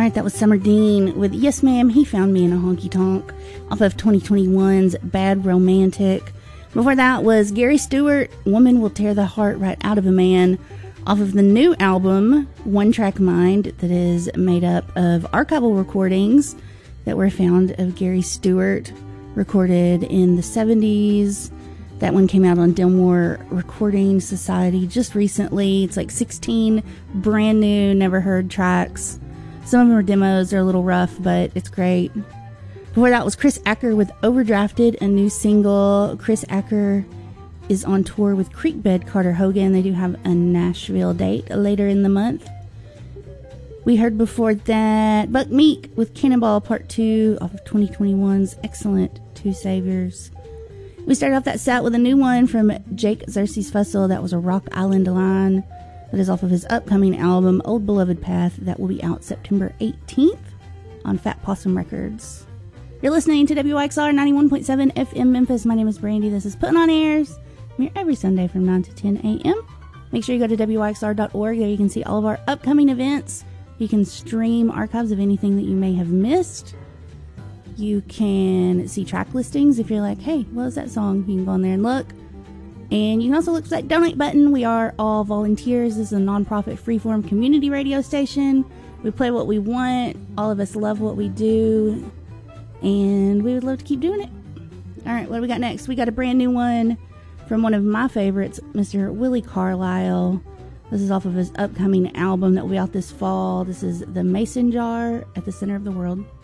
right, that was Summer Dean with Yes Ma'am, He Found Me in a Honky Tonk off of 2021's Bad Romantic. Before that was Gary Stewart, Woman Will Tear the Heart Right Out of a Man, off of the new album, One Track Mind, that is made up of archival recordings that were found of Gary Stewart, recorded in the 70s. That one came out on Delmore Recording Society just recently. It's like 16 brand new, never heard tracks. Some of them are demos, they're a little rough, but it's great. Before that was Chris Acker with Overdrafted, a new single. Chris Acker is on tour with Creekbed Carter Hogan. They do have a Nashville date later in the month. We heard before that Buck Meek with Cannonball Part 2 off of 2021's excellent Two Saviors. We started off that set with a new one from Jake Xerxes Fussell. That was a Rock Island line. That is off of his upcoming album, Old Beloved Path, that will be out September 18th on Fat Possum Records. You're listening to WYXR 91.7 FM Memphis. My name is Brandy. This is Putting on Airs. I'm here every Sunday from 9 to 10 a.m. Make sure you go to WYXR.org. There you can see all of our upcoming events. You can stream archives of anything that you may have missed. You can see track listings if you're like, hey, what is that song? You can go on there and look. And you can also look for that donate button. We are all volunteers. This is a nonprofit freeform community radio station. We play what we want. All of us love what we do. And we would love to keep doing it. All right, what do we got next? We got a brand new one from one of my favorites, Mr. Willie Carlisle. This is off of his upcoming album that will be out this fall. This is The Mason Jar at the Center of the World.